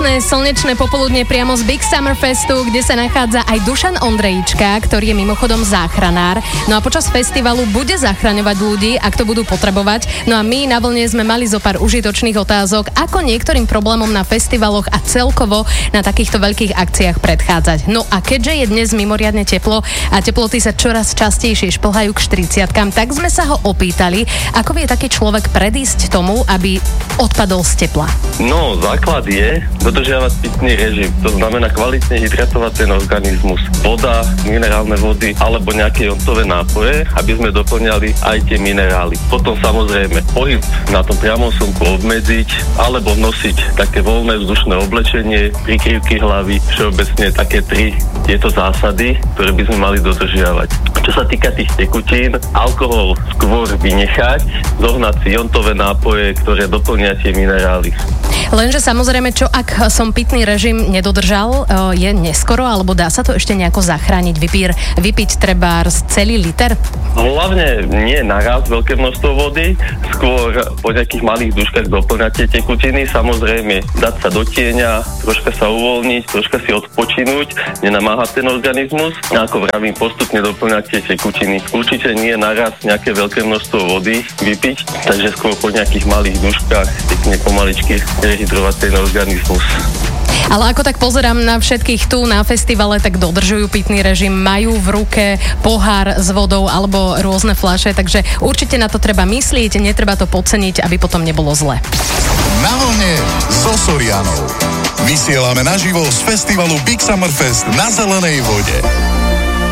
Krásne slnečné popoludne priamo z Big Summer Festu, kde sa nachádza aj Dušan Ondrejčka, ktorý je mimochodom záchranár. No a počas festivalu bude zachraňovať ľudí, ak to budú potrebovať. No a my na vlne sme mali zo pár užitočných otázok, ako niektorým problémom na festivaloch a celkovo na takýchto veľkých akciách predchádzať. No a keďže je dnes mimoriadne teplo a teploty sa čoraz častejšie šplhajú k 40-kám, tak sme sa ho opýtali, ako vie taký človek predísť tomu, aby odpadol z tepla. No, základ je dodržiavať pitný režim. To znamená kvalitne hydratovať ten organizmus. Voda, minerálne vody alebo nejaké jontové nápoje, aby sme doplňali aj tie minerály. Potom samozrejme pohyb na tom priamom slnku obmedziť alebo nosiť také voľné vzdušné oblečenie, prikryvky hlavy, všeobecne také 3 tieto zásady, ktoré by sme mali dodržiavať. Čo sa týka tých tekutín, alkohol skôr vynechať, zohnať si jontové nápoje, ktoré doplnia tie minerály. Lenže samozrejme, čo ak som pitný režim nedodržal, je neskoro, alebo dá sa to ešte nejako zachrániť? Vypiť trebárs celý liter? Hlavne nie naraz veľké množstvo vody, skôr po nejakých malých dúškach doplňať tie tekutiny, samozrejme dať sa do tieňa, troška sa uvoľniť, troška si odpočinúť, nenamáhať ten organizmus a ako vravím, postupne doplňať tie tekutiny. Určite nie naraz nejaké veľké množstvo vody vypiť, takže skôr po nejakých malých dúškach pekne pomaličky rehydrovať ten organizmus. Ale ako tak pozerám na všetkých tu na festivale, tak dodržujú pitný režim, majú v ruke pohár s vodou alebo rôzne fľaše, takže určite na to treba myslieť, netreba to podceniť, aby potom nebolo zle. Na vlne so Sorianou. Vysielame naživo z festivalu Big Summer Fest na zelenej vode.